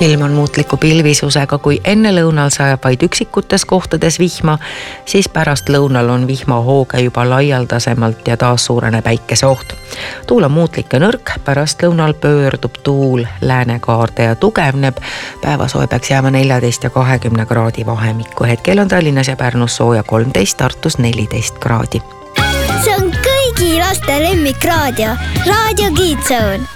ilm on muutliku pilvisusega, kui enne lõunal sajab vaid üksikutes kohtades vihma, siis pärast lõunal on vihmahooge juba laialdasemalt ja taas suureneb päikeseoht. Tuul on muutlik ja nõrk, pärast lõunal pöördub tuul läänekaarde ja tugevneb. Päevasoe peaks jääma 14 ja 20 kraadi vahemikku. Hetkel on Tallinnas ja Pärnus sooja 13, Tartus 14 kraadi. See on kõigi laste lemmikraadio, Raadio Kiidsoon.